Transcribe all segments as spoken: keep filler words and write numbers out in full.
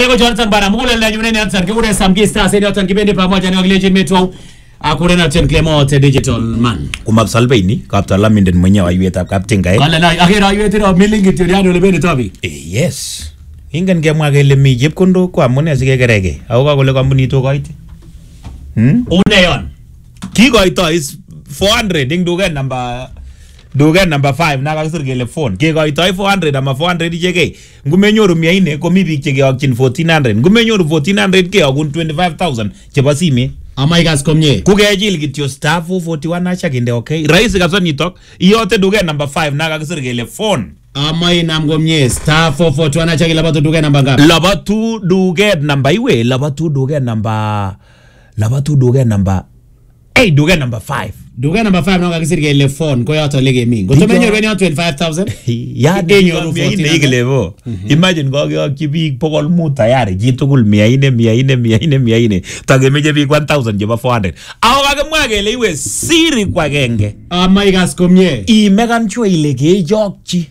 ko Johnson bana mugulel na nyune Johnson kikure Samki Stars ni yote kibendi pamoja na Legend Metro akurena Chen Clement digital man kumapsalbeini kaptala minden mwenye wa yuetab kaptinga eh kala na akira yuetira milingi tiano lebeni tobi eh yes ingen kemwa kele mi chepkondo ko amune sikekerege ako kakole kampunit koite hm une yon kikoito is four hundred ing duket number duket number five na kakisir kele phone kekoitoi four hundred ama four hundred icheke ngumenyoru mia nne komi biik chekeyokyin fourteen hundred ngumenyoru fourteen hundred keyokun twenty-five thousand chebo simet ama ikas komye kukejil kityo star four forty-one acha kinde okay rahisi kabisa nitok iyote duket number five na kakisir kele phone ama inam komye star four forty-one acha kila batu duket number ngapi labatu duket number iwe labatu duket number labatu duket number hey duket number five duket number five na kakisir kele phone ko yoto lege mi ngotomenyoru weni twenty-five thousand ya denyoru fourteen iglevo imagine go go kibik pokol mut tayari jitugul mia nne mia nne mia nne mia nne tagemeje bik one thousand jeba four hundred aho kakemwa kele iwe siri kwa genge ama ikas komye I megan chwe ile kejokchi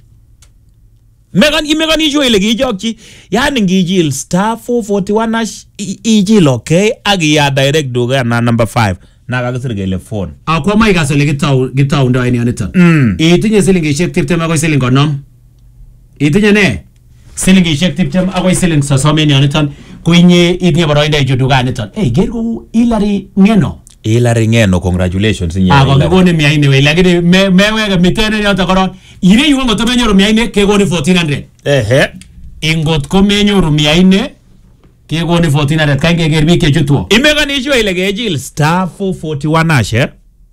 megan I megan chwe ile kejokchi yani ngijil star four forty-one ash ijil okay agi ya direct duket na number five na kakisir kele phone akwa mai kasole kitau kitau ndo eni onito mm itinye silingishek tiptem akoi siling konom itinye ne silingishek tiptem akoi siling sosom eni onito kuinye itinye boroindo ichu dukanito eh ger ko Hilary Ngeno Hilary Ngeno congratulations inye ako kekone mia nne we lakini me meweke mitene yoto koron ire yuko ngotomenyoru mia nne kekone fourteen hundred ehe ingot ko menyoru mia nne kekone fourteen hundred kange ger biik chechutwo imeganisho ile kejil star four forty-one hash eh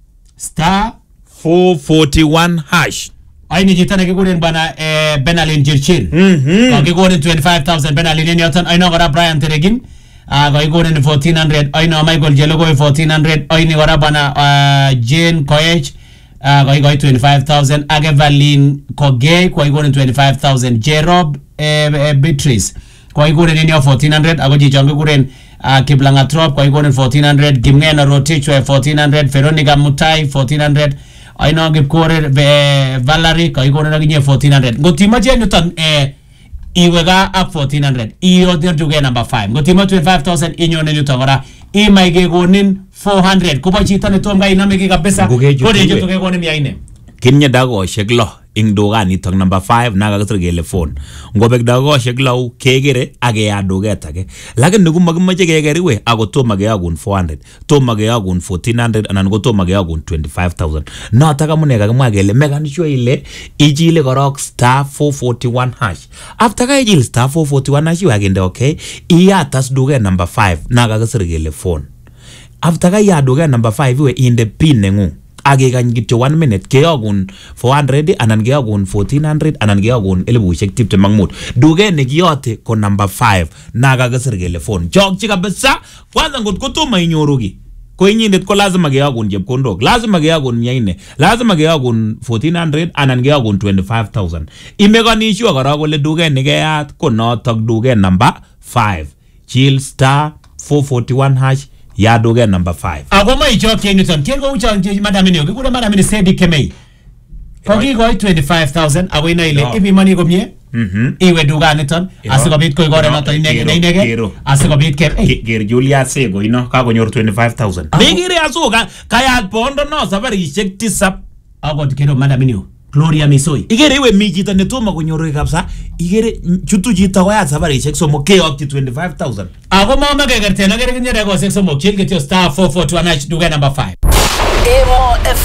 star four forty-one hash aini jitana kekuren bana eh, Benalin Chirchir mhm ko kekuren twenty-five thousand Benalin en yoton aino kora Brian Teregin ah ko kekuren fourteen hundred aino Michael Jelogo fourteen hundred aini kora bana uh, Jane Koech ah ko ko twenty-five thousand Agevalin Kogey ko kekuren twenty-five thousand Jerob eh, eh, Beatrice ko kekuren en yo fourteen hundred ako jichon kekuren uh, Kiplangatrop ko kekuren fourteen hundred Gimngeno Rotich fourteen hundred Veronica Mutai fourteen hundred aino Kipkore Valerie ko kekuren akinye fourteen hundred ngotimoche nyuton eh iwega up fourteen hundred iyo duket number five ngotimo twenty-five thousand inyone nyuton kora imai kekonin four hundred kubo chito netom kai iname kabisa kode chuto kekonin mia nne kinye dagoshek lo ing dukanitok number five na kakisir kele phone ngobek dagoshek lo kekere akeya duket age lakini kumakimache keker iwe ako toma keyakun four hundred toma keyakun fourteen hundred anan ko toma keyakun twenty-five thousand notok amune kakimwa kele mekan sure ile ichile korok star four forty-one hash after ka ichil star four forty-one hash iwe akinde okay iyatas duket number five na kakisir kele phone after ka iya duket number five iwe inde pin nengu akekany kityo one minute keyokun four hundred anan keyokun fourteen hundred anan keyokun elibushek tiptem ak mut duket nekiyote ko number five na kakisir kele phone chokchi kabisa kwanza ngot ko tomo inyoru ki ko inyindet ko lazima keyokun chepkondok lazima keyokun mia nne lazima keyokun fourteen hundred anan keyokun twenty-five thousand imekanishwa kora kole duket nekeyat ko notok duket number five chill star four forty-one hash ya duket number five ako mai chokye nyuton kengo uchon madam ni okikure madam ni Sedi Kemei ko kikoi twenty-five thousand ako ina ile ibi mani komye mhm iwe dukaniton asikobit ko igore noto inege inege asikobit ke ger Julia Sego ino kakonyor twenty-five thousand bigire asuka kayat pondo no sabarishek tisap ako kero madam ni Gloria Misoi igere iwe mi chito netoma konyoru kabisa igere chutu chito koyat sabarishek somok keyokchi twenty-five thousand ako mama kekerten agere kinyere ko sek somok chil ketyo star four forty-one duket number five.